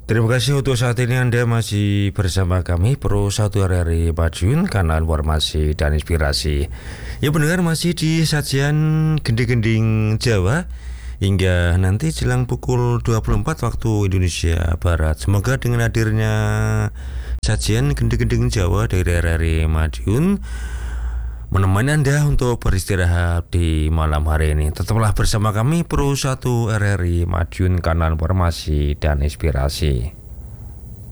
Terima kasih untuk saat ini Anda masih bersama kami Pro 1 RRI Madiun, kanal informasi dan inspirasi. Ya pendengar, masih di sajian gending-gending Jawa hingga nanti jelang pukul 24 waktu Indonesia Barat. Semoga dengan hadirnya sajian gending-gending Jawa dari RRI Madiun menemani Anda untuk beristirahat di malam hari ini. Tetaplah bersama kami Pro 1 RRI Madiun, kanal informasi dan inspirasi.